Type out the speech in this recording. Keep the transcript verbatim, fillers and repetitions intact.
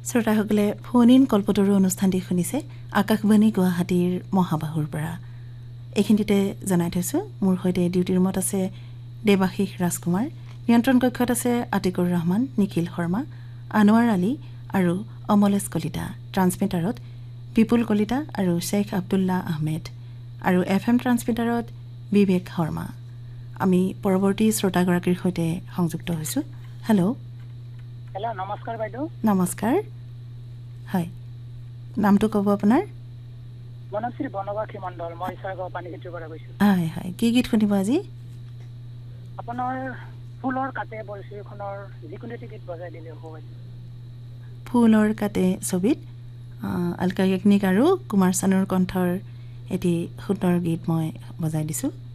শ্ৰোতাসকলে phone in কল্পতৰু অনুষ্ঠানটি শুনিছে আকাশবাণী গুৱাহাটীৰ মহাবাহুৰ পৰা। এইখিনিতে জনাই থৈছোঁ মোৰ সৈতে ডিউটি ৰুমত আছে দেৱাশীষ ৰাজকুমাৰ, নিয়ন্ত্ৰণ কক্ষত আছে আতিকুৰ ৰহমান, নিখিল শৰ্মা, আনোৱাৰ আলী আৰু অমলেশ কলিতা। ট্ৰান্সমিটাৰত বিপুল কলিতা আৰু শ্বেখ আব্দুল্লাহ আহমেদ আৰু এফ এম ট্ৰান্সমিটাৰত বিবেক শৰ্মা। আমি পৰৱৰ্তী শ্ৰোতাগৰাকীৰ সৈতে সংযুক্ত হৈছোঁ। হেল্ল' হেল্ল' নমস্কাৰ বাইদেউ। নমস্কাৰ, হয়, নামটো ক'ব আপোনাৰ? মনশ্ৰী বনবাসী মণ্ডল, মই ইছাৰগাঁও পানীখেতিৰ পৰা কৈছোঁ। হয় হয়, কি গীত শুনিব আজি? আপোনাৰ ফুলৰ কাটে বৰশীখনৰ যিকোনো এটি গীত বজাই দিলে হ'ব বাইদেউ। ফুলৰ কাটে ছবিত আলকা য়াগনিক আৰু কুমাৰ চানুৰ কণ্ঠৰ এটি সুন্দৰ গীত মই বজাই দিছোঁ।